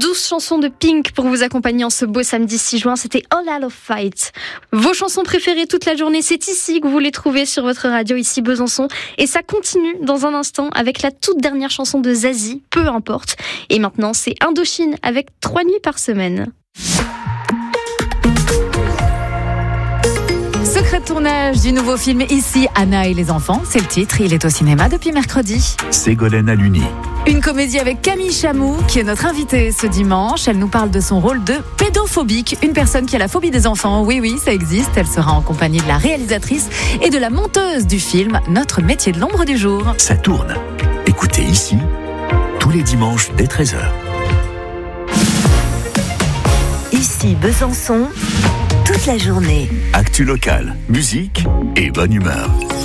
12 chansons de Pink pour vous accompagner en ce beau samedi 6 juin. C'était All Out of Fight. Vos chansons préférées toute la journée, c'est ici que vous les trouvez sur votre radio, ici Besançon. Et ça continue dans un instant avec la toute dernière chanson de Zazie, Peu importe. Et maintenant, c'est Indochine avec 3 nuits par semaine. Secret de tournage du nouveau film Ici, Anna et les enfants, c'est le titre, il est au cinéma depuis mercredi. Ségolène Haluni. Une comédie avec Camille Chamou, qui est notre invitée ce dimanche. Elle nous parle de son rôle de pédophobique, une personne qui a la phobie des enfants. Oui, ça existe. Elle sera en compagnie de la réalisatrice et de la monteuse du film Notre métier de l'ombre du jour. Ça tourne. Écoutez Ici, tous les dimanches dès 13h. Ici Besançon, toute la journée. Actu locale, musique et bonne humeur.